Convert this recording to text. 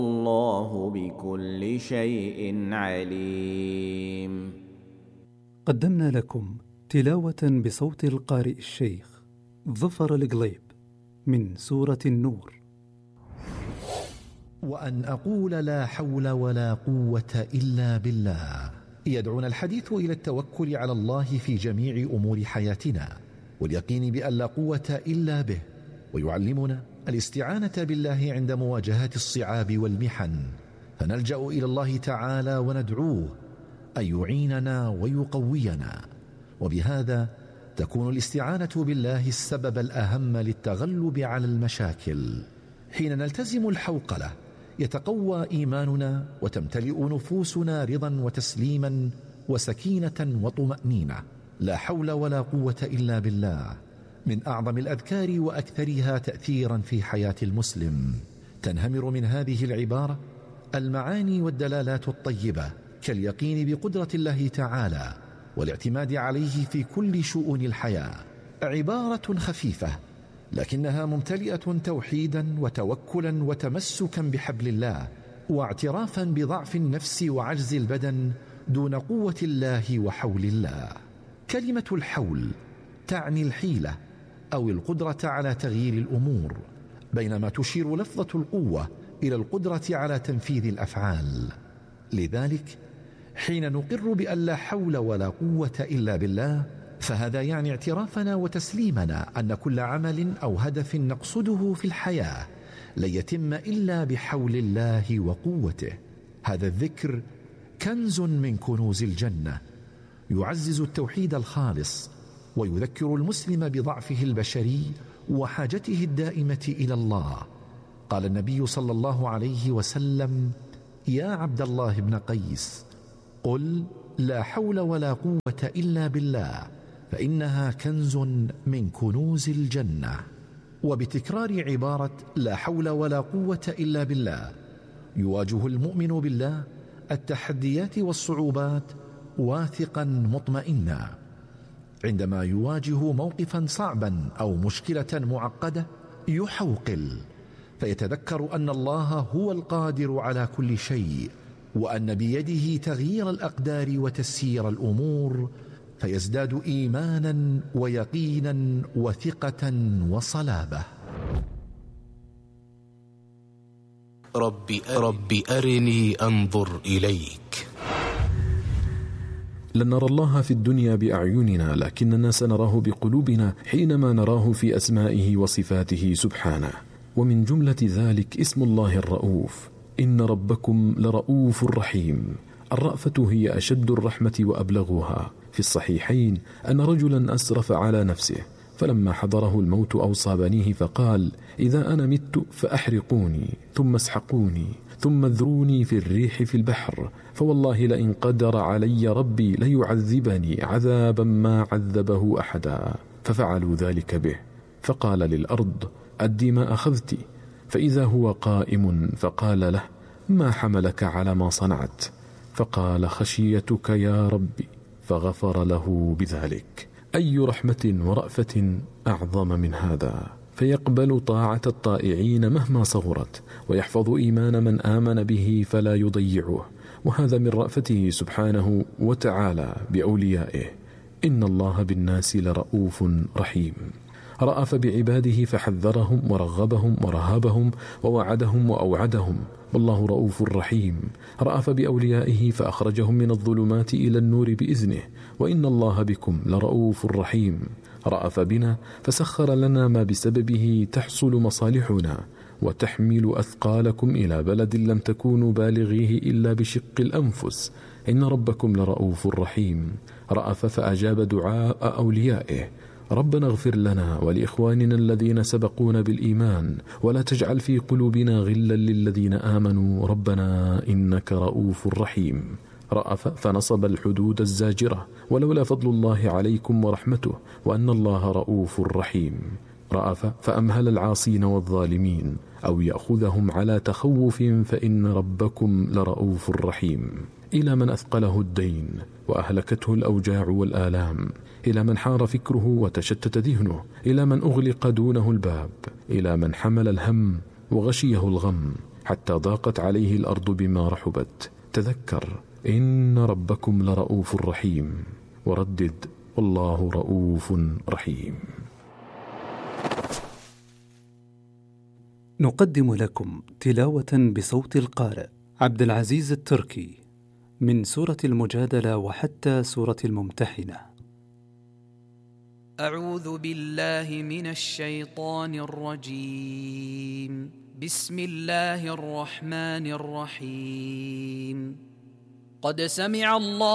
الله بكل شيء عليم. قدمنا لكم تلاوة بصوت القارئ الشيخ ظفر القليب من سورة النور. وأن أقول لا حول ولا قوة إلا بالله يدعونا الحديث إلى التوكل على الله في جميع أمور حياتنا واليقين بأن لا قوة إلا به، ويعلمنا الاستعانة بالله عند مواجهة الصعاب والمحن، فنلجأ إلى الله تعالى وندعوه أن يعيننا ويقوينا، وبهذا تكون الاستعانة بالله السبب الأهم للتغلب على المشاكل. حين نلتزم الحوقلة يتقوى إيماننا وتمتلئ نفوسنا رضا وتسليما وسكينة وطمأنينة. لا حول ولا قوة إلا بالله من أعظم الأذكار وأكثرها تأثيرا في حياة المسلم. تنهمر من هذه العبارة المعاني والدلالات الطيبة كاليقين بقدرة الله تعالى والاعتماد عليه في كل شؤون الحياة. عبارة خفيفة لكنها ممتلئة توحيدا وتوكلا وتمسكا بحبل الله واعترافا بضعف النفس وعجز البدن دون قوة الله وحول الله. كلمة الحول تعني الحيلة أو القدرة على تغيير الأمور، بينما تشير لفظة القوة إلى القدرة على تنفيذ الأفعال. لذلك حين نقر بأن لا حول ولا قوة إلا بالله فهذا يعني اعترافنا وتسليمنا أن كل عمل أو هدف نقصده في الحياة لن يتم إلا بحول الله وقوته. هذا الذكر كنز من كنوز الجنة يعزز التوحيد الخالص ويذكر المسلم بضعفه البشري وحاجته الدائمة إلى الله. قال النبي صلى الله عليه وسلم: يا عبد الله بن قيس، قل لا حول ولا قوة إلا بالله فإنها كنز من كنوز الجنة. وبتكرار عبارة لا حول ولا قوة إلا بالله يواجه المؤمن بالله التحديات والصعوبات واثقا مطمئنا. عندما يواجه موقفا صعبا أو مشكلة معقدة يحوقل فيتذكر أن الله هو القادر على كل شيء وأن بيده تغيير الأقدار وتسيير الأمور، فيزداد إيمانا ويقينا وثقة وصلابة. رب أرني أنظر إليك. لن نرى الله في الدنيا بأعيننا، لكننا سنراه بقلوبنا حينما نراه في أسمائه وصفاته سبحانه. ومن جملة ذلك اسم الله الرؤوف: إن ربكم لرؤوف رحيم. الرأفة هي أشد الرحمة وأبلغها. في الصحيحين أن رجلا أسرف على نفسه، فلما حضره الموت أوصى بنيه فقال: إذا أنا مت فأحرقوني ثم اسحقوني ثم اذروني في الريح في البحر، فوالله لئن قدر علي ربي ليعذبني عذابا ما عذبه أحدا. ففعلوا ذلك به، فقال للأرض: أدي ما أخذت. فإذا هو قائم فقال له: ما حملك على ما صنعت؟ فقال: خشيتك يا ربي، فغفر له بذلك. أي رحمة ورأفة أعظم من هذا؟ فيقبل طاعة الطائعين مهما صغرت، ويحفظ إيمان من آمن به فلا يضيعه. وهذا من رأفته سبحانه وتعالى بأوليائه. إن الله بالناس لرؤوف رحيم. رأف بعباده فحذرهم ورغبهم ورهبهم ووعدهم وأوعدهم، والله رؤوف رحيم. رأف بأوليائه فأخرجهم من الظلمات إلى النور بإذنه، وإن الله بكم لرؤوف رحيم. رأف بنا فسخر لنا ما بسببه تحصل مصالحنا وتحمل أثقالكم إلى بلد لم تكونوا بالغيه إلا بشق الأنفس. إن ربكم لرؤوف رحيم. رأف فأجاب دعاء أوليائه: ربنا اغفر لنا ولإخواننا الذين سبقونا بالإيمان ولا تجعل في قلوبنا غلا للذين آمنوا ربنا إنك رؤوف رحيم. رأف فنصب الحدود الزاجرة: ولولا فضل الله عليكم ورحمته وأن الله رؤوف رحيم. رأف فأمهل العاصين والظالمين أو يأخذهم على تخوف، فإن ربكم لرؤوف رحيم. إلى من أثقله الدين وأهلكته الأوجاع والآلام، إلى من حار فكره وتشتت ذهنه، إلى من أغلق دونه الباب، إلى من حمل الهم وغشيه الغم، حتى ضاقت عليه الأرض بما رحبت. تذكر إن ربكم لرؤوف رحيم، وردد والله رؤوف رحيم. نقدم لكم تلاوة بصوت القارئ عبد العزيز التركي من سورة المجادلة وحتى سورة الممتحنة. أعوذ بالله من الشيطان الرجيم. بسم الله الرحمن الرحيم. قد سمع الله